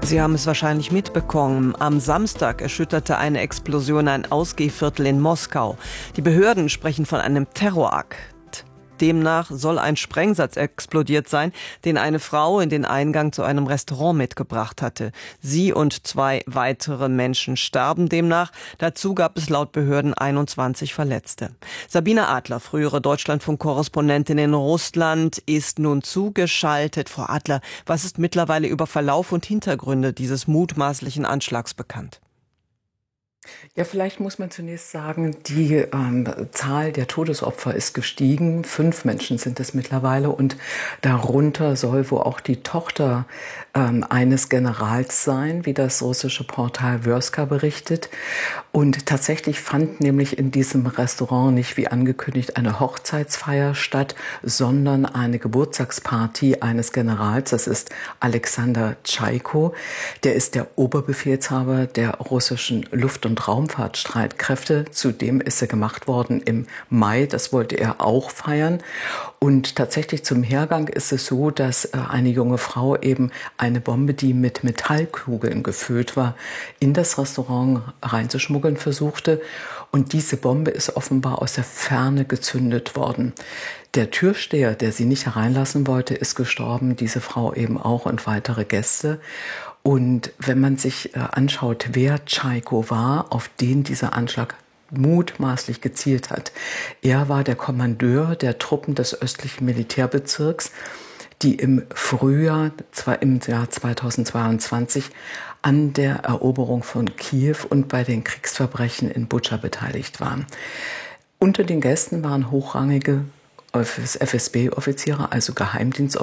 Sie haben es wahrscheinlich mitbekommen. Am Samstag erschütterte eine Explosion ein Ausgehviertel in Moskau. Die Behörden sprechen von einem Terrorakt. Demnach soll ein Sprengsatz explodiert sein, den eine Frau in den Eingang zu einem Restaurant mitgebracht hatte. Sie und 2 weitere Menschen starben demnach. Dazu gab es laut Behörden 21 Verletzte. Sabine Adler, frühere Deutschlandfunk-Korrespondentin in Russland, ist nun zugeschaltet. Frau Adler, was ist mittlerweile über Verlauf und Hintergründe dieses mutmaßlichen Anschlags bekannt? Ja, vielleicht muss man zunächst sagen, die Zahl der Todesopfer ist gestiegen. 5 Menschen sind es mittlerweile und darunter soll wohl auch die Tochter eines Generals sein, wie das russische Portal Vörska berichtet. Und tatsächlich fand nämlich in diesem Restaurant nicht wie angekündigt eine Hochzeitsfeier statt, sondern eine Geburtstagsparty eines Generals. Das ist Alexander Tschaiko. Der ist der Oberbefehlshaber der russischen Luft- und Raumfahrtstreitkräfte. Zudem ist er gemacht worden im Mai. Das wollte er auch feiern. Und tatsächlich zum Hergang ist es so, dass eine junge Frau eben eine Bombe, die mit Metallkugeln gefüllt war, in das Restaurant reinzuschmuggeln versuchte. Und diese Bombe ist offenbar aus der Ferne gezündet worden. Der Türsteher, der sie nicht hereinlassen wollte, ist gestorben. Diese Frau eben auch und weitere Gäste. Und wenn man sich anschaut, wer Tschaiko war, auf den dieser Anschlag mutmaßlich gezielt hat. Er war der Kommandeur der Truppen des östlichen Militärbezirks, die im Frühjahr, im Jahr 2022, an der Eroberung von Kiew und bei den Kriegsverbrechen in Butscha beteiligt waren. Unter den Gästen waren hochrangige FSB-Offiziere, also Geheimdienstoffiziere,